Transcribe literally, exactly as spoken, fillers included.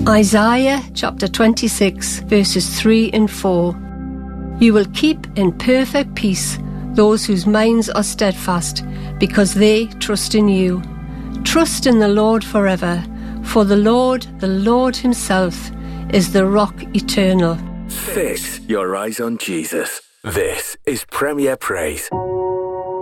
Isaiah chapter twenty-six, verses three and four. You will keep in perfect peace those whose minds are steadfast, because they trust in you. Trust in the Lord forever, for the Lord, the Lord himself, is the rock eternal. Fix your eyes on Jesus. This is Premier Praise.